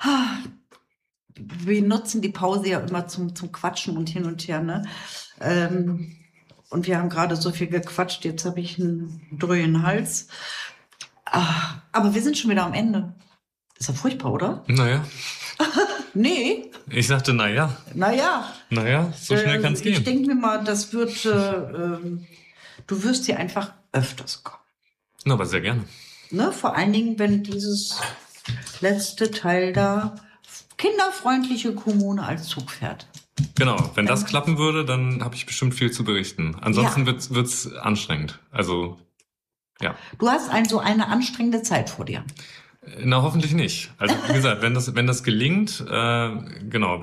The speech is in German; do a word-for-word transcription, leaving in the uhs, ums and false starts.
Wir nutzen die Pause ja immer zum, zum Quatschen und hin und her, ne? Ähm, und wir haben gerade so viel gequatscht, jetzt habe ich einen dröhnen Hals. Ah, aber wir sind schon wieder am Ende. Ist ja furchtbar, oder? Naja. Nee. Ich sagte, naja. Naja. Naja, so schnell äh, kann's gehen. Ich denke mir mal, das wird, äh, äh, du wirst hier einfach öfters kommen. Na, aber sehr gerne. Ne? Vor allen Dingen, wenn dieses letzte Teil da, kinderfreundliche Kommune als Zug fährt. Genau, wenn das klappen würde, dann habe ich bestimmt viel zu berichten. Ansonsten Ja. wird's, wird's anstrengend. Also, ja. Du hast also eine anstrengende Zeit vor dir. Na, hoffentlich nicht. Also, wie gesagt, wenn das, wenn das gelingt, äh, genau,